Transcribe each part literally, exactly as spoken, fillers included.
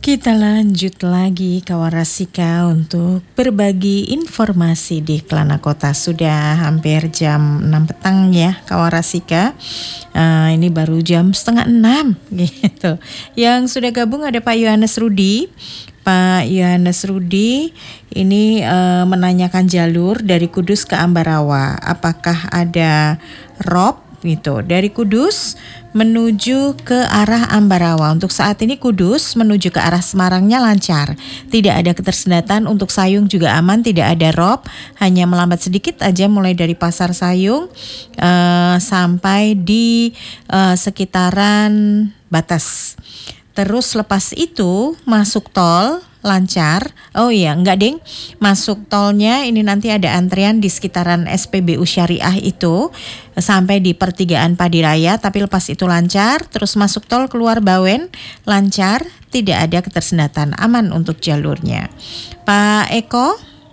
Kita lanjut lagi kawan Rasika untuk berbagi informasi di Kelana Kota. Sudah hampir jam enam petang ya kawan Rasika. Uh, ini baru jam setengah enam gitu. Yang sudah gabung ada Pak Yohanes Rudi. Pak Yohanes Rudi ini uh, menanyakan jalur dari Kudus ke Ambarawa. Apakah ada rob gitu dari Kudus menuju ke arah Ambarawa? Untuk saat ini Kudus menuju ke arah Semarangnya lancar, tidak ada ketersendatan. Untuk Sayung juga aman, tidak ada rob, hanya melambat sedikit aja mulai dari Pasar Sayung uh, sampai di uh, sekitaran batas. Terus lepas itu masuk tol lancar. Oh iya, enggak ding. Masuk tolnya ini nanti ada antrian di sekitaran S P B U Syariah itu sampai di pertigaan Padiraya, tapi lepas itu lancar. Terus masuk tol keluar Bawen lancar, tidak ada ketersendatan, aman untuk jalurnya. Pak Eko.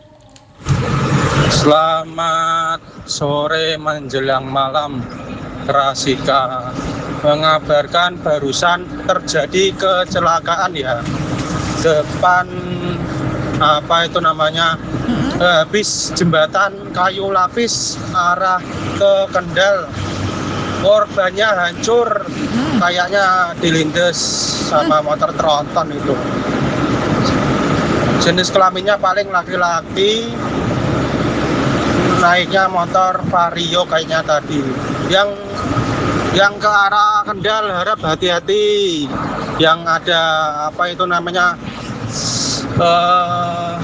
Selamat sore menjelang malam. Rasika mengabarkan barusan terjadi kecelakaan ya. Depan apa itu namanya hmm. habis jembatan kayu lapis arah ke Kendal, korbannya hancur, hmm. kayaknya dilindes sama hmm. motor tronton itu. Jenis kelaminnya paling laki-laki, naiknya motor Vario kayaknya tadi. Yang yang ke arah Kendal harap hati-hati. Yang ada apa itu namanya uh,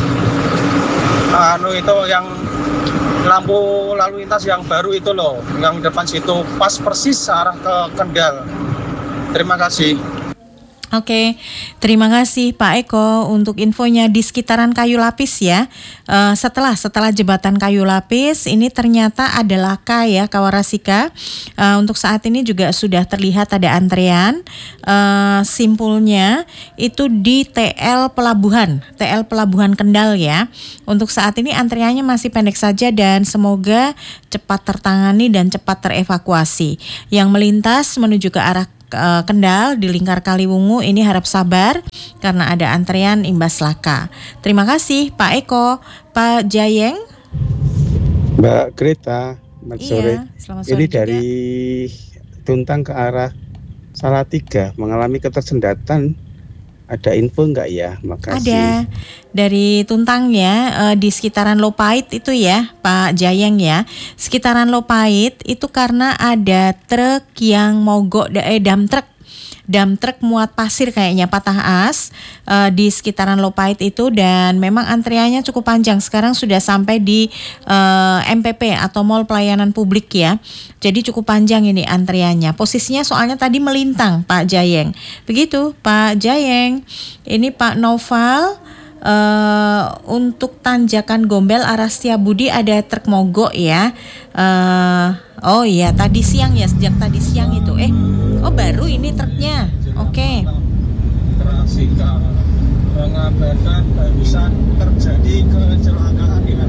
anu itu yang lampu lalu lintas yang baru itu loh, yang depan situ pas persis arah ke Kendal. Terima kasih. Oke, terima kasih Pak Eko untuk infonya di sekitaran Kayu Lapis ya. Uh, setelah setelah jembatan Kayu Lapis ini ternyata ada laka ya Kawarasika. Uh, untuk saat ini juga sudah terlihat ada antrean. Uh, simpulnya itu di T L Pelabuhan, T L Pelabuhan Kendal ya. Untuk saat ini antreannya masih pendek saja dan semoga cepat tertangani dan cepat terevakuasi. Yang melintas menuju ke arah Kendal di lingkar Kaliwungu ini harap sabar karena ada antrean imbas laka. Terima kasih Pak Eko. Pak Jayeng. Mbak Greta, selamat iya, sore. Selamat sore. Ini juga. dari Tuntang ke arah Salatiga mengalami ketersendatan. Ada info enggak ya? Makasih. Ada dari Tuntang ya, eh, di sekitaran Lopait itu ya Pak Jayeng ya. Sekitaran Lopait itu karena ada truk yang mogok, eh, dam truk Dam truk muat pasir kayaknya patah as uh, di sekitaran Lopait itu, dan memang antriannya cukup panjang. Sekarang sudah sampai di uh, M P P atau Mall Pelayanan Publik ya. Jadi cukup panjang ini antriannya. Posisinya soalnya tadi melintang Pak Jayeng. Begitu Pak Jayeng. Ini Pak Noval. Uh, untuk tanjakan Gombel arah Setiabudi ada truk mogok ya. Uh, oh iya tadi siang ya, sejak tadi siang itu. Eh, oh baru ini truknya. Oke. Okay. Rasika mengabarkan barusan terjadi kecelakaan ya.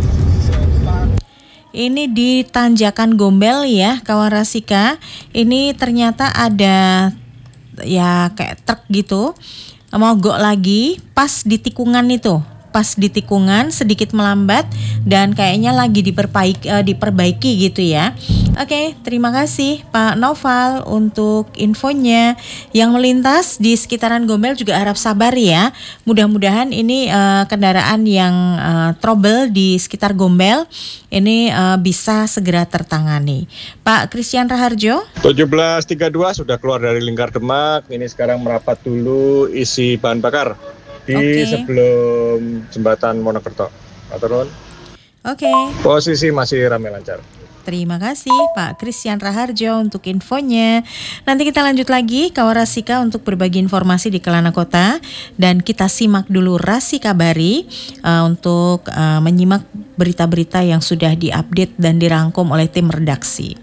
Ini di tanjakan Gombel ya, kawan Rasika. Ini ternyata ada ya kayak truk gitu. Mogok lagi pas di tikungan itu, pas di tikungan sedikit melambat dan kayaknya lagi diperbaiki, uh, diperbaiki gitu ya. Oke, terima kasih Pak Noval untuk infonya. Yang melintas di sekitaran Gombel juga harap sabar ya. Mudah-mudahan ini uh, kendaraan yang uh, trouble di sekitar Gombel ini uh, bisa segera tertangani. Pak Christian Raharjo. tujuh belas tiga puluh dua sudah keluar dari Lingkar Demak. Ini sekarang merapat dulu isi bahan bakar di okay. sebelum jembatan Monokerto. Oke. Okay. Posisi masih ramai lancar. Terima kasih Pak Christian Raharjo untuk infonya. Nanti kita lanjut lagi kawan Rasika untuk berbagi informasi di Kelana Kota, dan kita simak dulu Rasika Bari uh, untuk uh, menyimak berita-berita yang sudah diupdate dan dirangkum oleh tim redaksi.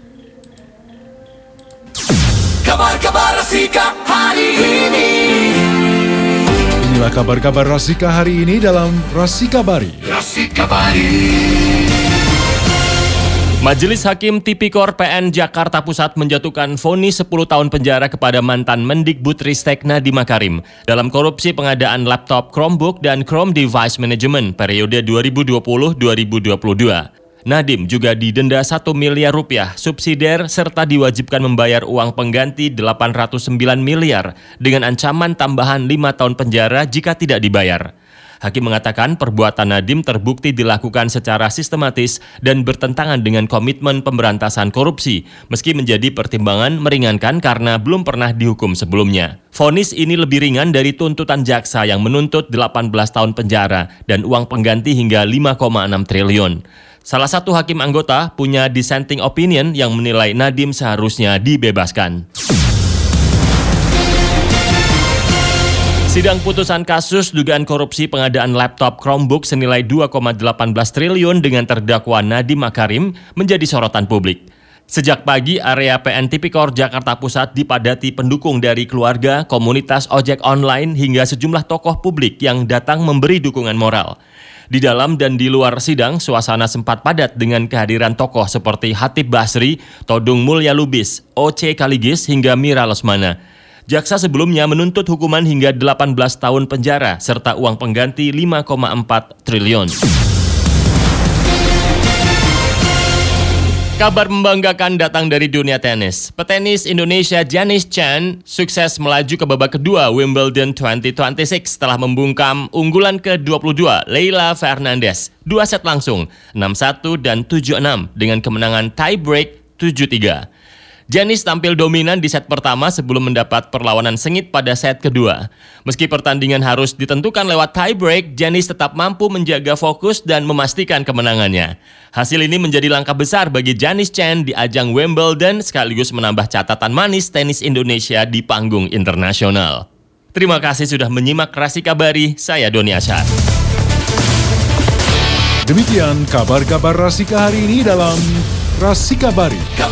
Kabar-kabar Rasika hari ini. Inilah kabar-kabar Rasika hari ini dalam Rasika Bari. Rasika Bari. Majelis Hakim Tipikor P N Jakarta Pusat menjatuhkan vonis sepuluh tahun penjara kepada mantan Mendikbudristek Nadiem Makarim dalam korupsi pengadaan laptop Chromebook dan Chrome Device Management periode dua ribu dua puluh sampai dua ribu dua puluh dua. Nadiem juga didenda satu miliar rupiah subsidiar serta diwajibkan membayar uang pengganti delapan ratus sembilan miliar dengan ancaman tambahan lima tahun penjara jika tidak dibayar. Hakim mengatakan perbuatan Nadiem terbukti dilakukan secara sistematis dan bertentangan dengan komitmen pemberantasan korupsi, meski menjadi pertimbangan meringankan karena belum pernah dihukum sebelumnya. Vonis ini lebih ringan dari tuntutan jaksa yang menuntut delapan belas tahun penjara dan uang pengganti hingga lima koma enam triliun. Salah satu hakim anggota punya dissenting opinion yang menilai Nadiem seharusnya dibebaskan. Sidang putusan kasus dugaan korupsi pengadaan laptop Chromebook senilai dua koma satu delapan triliun dengan terdakwa Nadiem Makarim menjadi sorotan publik. Sejak pagi, area P N Tipikor Jakarta Pusat dipadati pendukung dari keluarga, komunitas ojek online hingga sejumlah tokoh publik yang datang memberi dukungan moral. Di dalam dan di luar sidang, suasana sempat padat dengan kehadiran tokoh seperti Hatib Basri, Todung Mulya Lubis, O C Kaligis hingga Mira Lesmana. Jaksa sebelumnya menuntut hukuman hingga delapan belas tahun penjara serta uang pengganti lima koma empat triliun. Kabar membanggakan datang dari dunia tenis. Petenis Indonesia Giannis Chan sukses melaju ke babak kedua Wimbledon dua ribu dua puluh enam setelah membungkam unggulan ke dua puluh dua Leylah Fernandez. Dua set langsung, enam satu dan tujuh enam dengan kemenangan tie break tujuh tiga. Giannis tampil dominan di set pertama sebelum mendapat perlawanan sengit pada set kedua. Meski pertandingan harus ditentukan lewat tie break, Giannis tetap mampu menjaga fokus dan memastikan kemenangannya. Hasil ini menjadi langkah besar bagi Giannis Chan di ajang Wimbledon sekaligus menambah catatan manis tenis Indonesia di panggung internasional. Terima kasih sudah menyimak Rasi Kabari, saya Doni Asyar. Demikian kabar-kabar Rasika hari ini dalam Rasi Kabari.